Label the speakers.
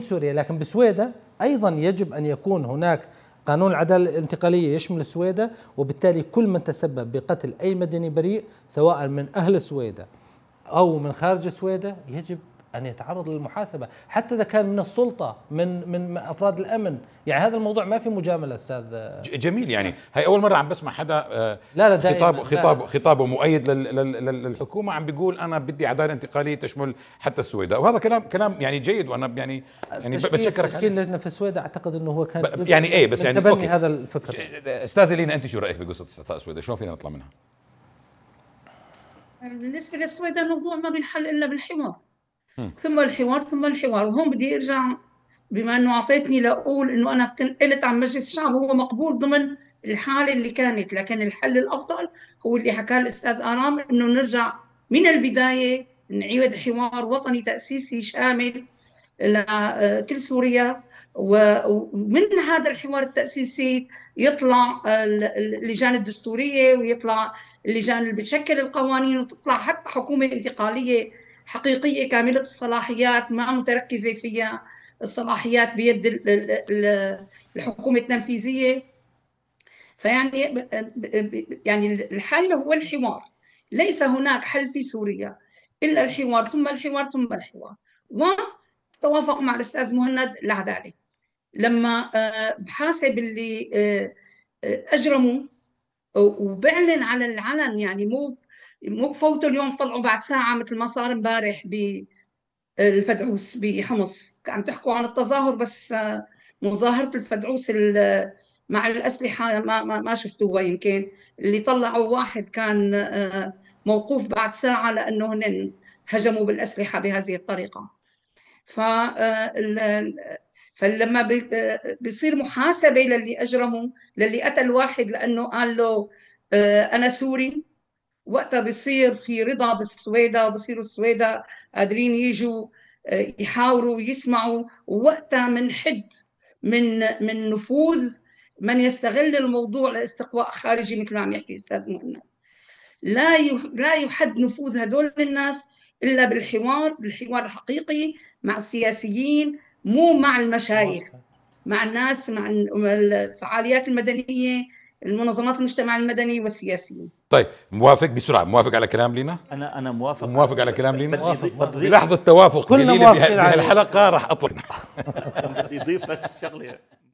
Speaker 1: سوريا، لكن بسويدا أيضا يجب أن يكون هناك قانون العدالة الانتقالية يشمل سويدا، وبالتالي كل من تسبب بقتل أي مدني بريء سواء من أهل سويدا أو من خارج سويدا يجب أن يتعرض للمحاسبة، حتى إذا كان من السلطة من أفراد الأمن. يعني هذا الموضوع ما في مجاملة أستاذ.
Speaker 2: جميل. يعني هاي أول مرة عم بسمع حدا
Speaker 1: لا
Speaker 2: خطابه مؤيد للحكومة عم بيقول أنا بدي عدالة انتقالية تشمل حتى السويداء، وهذا كلام يعني جيد، وأنا يعني بتشكرك عليه.
Speaker 1: لجنة في السويداء أعتقد أنه هو كان
Speaker 2: يعني إيه بس يعني
Speaker 1: تبني هذا الفكر.
Speaker 2: أستاذة لينا أنت شو رأيك بقصة استعطاء السويداء؟ شلون فينا نطلع منها؟
Speaker 3: بالنسبة للسويداء الموضوع ما بينحل إلا بالحوار، ثم الحوار ثم الحوار. وهون بدي ارجع، بما انه اعطيتني لاقول انه انا قلت عن مجلس الشعب هو مقبول ضمن الحاله اللي كانت، لكن الحل الافضل هو اللي حكاه الاستاذ آرام، انه نرجع من البدايه نعيد حوار وطني تاسيسي شامل لكل سوريا، ومن هذا الحوار التاسيسي يطلع اللجان الدستوريه ويطلع اللجان اللي بتشكل القوانين، وتطلع حتى حكومه انتقاليه حقيقية كاملة الصلاحيات ما متركزة فيها الصلاحيات بيد الحكومة التنفيذية. يعني الحل هو الحوار، ليس هناك حل في سوريا إلا الحوار ثم الحوار ثم الحوار. وتوافق مع الأستاذ مهند العدالة لما بحاسب اللي أجرموا وبعلن على العلن، يعني مو بفوتوا اليوم طلعوا بعد ساعة مثل ما صار امبارح بالفدعوس بحمص. عم تحكوا عن التظاهر، بس مظاهرة الفدعوس مع الأسلحة ما شفتوها. يمكن اللي طلعوا واحد كان موقوف بعد ساعة لأنه هن هجموا بالأسلحة بهذه الطريقة. فلما بيصير محاسبة للي أجرموا، للي قتل واحد لأنه قال له أنا سوري، وقتها بيصير في رضا بالسويداء، وبصيروا السويداء قادرين يجوا يحاوروا ويسمعوا، ووقتها منحد من نفوذ من يستغل الموضوع لاستقواء خارجي مثل ما عم يحكي الأستاذ مهند. لا يحد نفوذ هدول الناس إلا بالحوار الحقيقي مع السياسيين، مو مع المشايخ، مع الناس، مع الفعاليات المدنية، المنظمات المجتمع المدني والسياسيين.
Speaker 2: طيب موافق بسرعة، موافق على كلام لينا؟
Speaker 4: أنا موافق.
Speaker 2: موافق على كلام لينا؟
Speaker 4: بلحظة
Speaker 2: توافق
Speaker 1: كلنا
Speaker 2: بهالحلقة راح أطلق.
Speaker 4: بدي أضيف بس شغلة